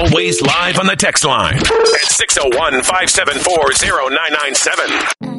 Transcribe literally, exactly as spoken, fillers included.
Always live on the text line at six oh one, five seven four, oh nine nine seven.